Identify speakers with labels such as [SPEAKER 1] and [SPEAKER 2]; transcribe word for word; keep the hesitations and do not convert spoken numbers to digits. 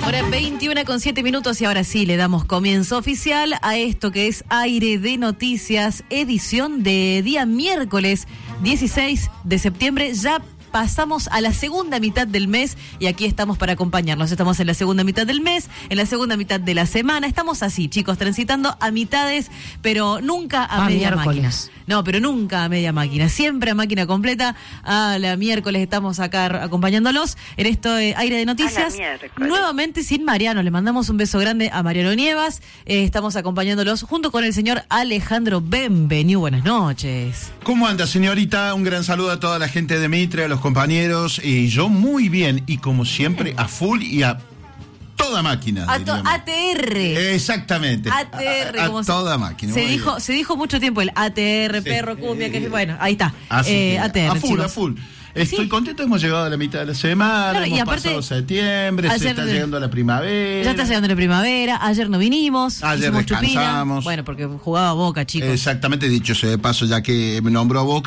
[SPEAKER 1] Hora veintiuna con siete minutos y ahora sí le damos comienzo oficial a esto que es Aire de Noticias, edición de día miércoles dieciséis de septiembre. Ya pasamos a la segunda mitad del mes y aquí estamos para acompañarnos. Estamos en la segunda mitad del mes, en la segunda mitad de la semana. Estamos así, chicos, transitando a mitades, pero nunca a
[SPEAKER 2] Ah,
[SPEAKER 1] media
[SPEAKER 2] miércoles.
[SPEAKER 1] máquina. No, pero nunca a media máquina. Siempre a máquina completa. A la miércoles estamos acá acompañándolos en esto de Aire de Noticias. Nuevamente sin Mariano. Le mandamos un beso grande a Mariano Nievas. Eh, estamos acompañándolos junto con el señor Alejandro Benveniu. Buenas noches.
[SPEAKER 3] ¿Cómo anda, señorita? Un gran saludo a toda la gente de Mitre, a los compañeros. Y yo muy bien. Y como siempre, a full y a toda máquina.
[SPEAKER 1] A, to- A T R.
[SPEAKER 3] Exactamente.
[SPEAKER 1] A T R.
[SPEAKER 3] A, a,
[SPEAKER 1] como
[SPEAKER 3] a
[SPEAKER 1] se,
[SPEAKER 3] toda máquina.
[SPEAKER 1] Se dijo, se dijo mucho tiempo el A T R,
[SPEAKER 3] Sí.
[SPEAKER 1] perro, cumbia, que bueno, ahí está.
[SPEAKER 3] Así
[SPEAKER 1] Eh,
[SPEAKER 3] que,
[SPEAKER 1] A T R,
[SPEAKER 3] a full,
[SPEAKER 1] chicos.
[SPEAKER 3] a full. Estoy
[SPEAKER 1] Sí.
[SPEAKER 3] contento, hemos llegado a la mitad de la semana,
[SPEAKER 1] Claro, y
[SPEAKER 3] hemos
[SPEAKER 1] aparte,
[SPEAKER 3] pasado septiembre, se
[SPEAKER 1] ayer
[SPEAKER 3] está
[SPEAKER 1] de-
[SPEAKER 3] llegando la primavera.
[SPEAKER 1] Ya está llegando la primavera. Ayer no vinimos.
[SPEAKER 3] Ayer
[SPEAKER 1] hicimos chupina.
[SPEAKER 3] descansamos.
[SPEAKER 1] Bueno, porque jugaba Boca, chicos.
[SPEAKER 3] Exactamente, dicho sea de paso, ya que me nombró a Boca.